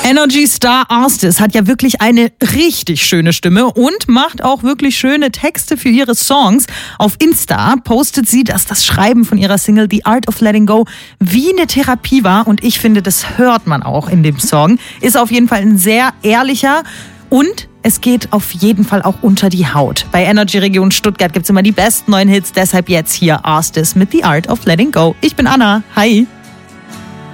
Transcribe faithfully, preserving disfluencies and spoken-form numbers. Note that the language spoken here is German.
Energy-Star Arstis hat ja wirklich eine richtig schöne Stimme und macht auch wirklich schöne Texte für ihre Songs. Auf Insta postet sie, dass das Schreiben von ihrer Single The Art of Letting Go wie eine Therapie war. Und ich finde, das hört man auch in dem Song. Ist auf jeden Fall ein sehr ehrlicher und es geht auf jeden Fall auch unter die Haut. Bei Energy Region Stuttgart gibt es immer die besten neuen Hits. Deshalb jetzt hier Arstis mit The Art of Letting Go. Ich bin Anna. Hi.